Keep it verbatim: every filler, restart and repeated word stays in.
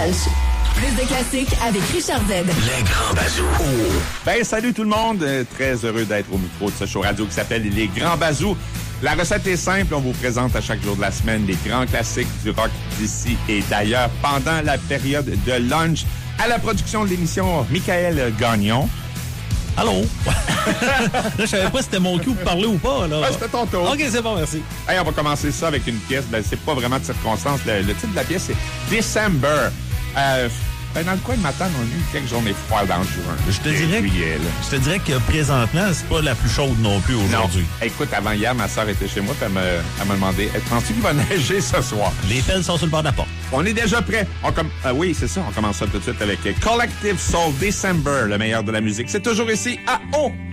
Lunch. Plus de classiques avec Richard Z. Les Grands Bazous. Oh. Ben, salut tout le monde. Euh, très heureux d'être au micro de ce show radio qui s'appelle Les Grands Bazous. La recette est simple. On vous présente à chaque jour de la semaine les grands classiques du rock d'ici et d'ailleurs pendant la période de lunch. À la production de l'émission, Michael Gagnon. Allô? Là, je savais pas si c'était mon cue pour parler ou pas, là. Ah, c'était ton tour. OK, c'est bon, merci. Hey, on va commencer ça avec une pièce. Ben, c'est pas vraiment de circonstance. Le, le titre de la pièce, c'est December. Euh, ben, dans le coin de ma tante, on a eu quelques journées froides en juin. Je te dirais, juillet, je te dirais que présentement, c'est pas la plus chaude non plus aujourd'hui. Non. Écoute, avant hier, ma soeur était chez moi et elle me, elle m'a demandé, penses-tu qu'il va neiger ce soir? Les pelles sont sur le bord de la porte. On est déjà prêt. On com- euh, oui, c'est ça. On commence ça tout de suite avec Collective Soul December, le meilleur de la musique. C'est toujours ici à O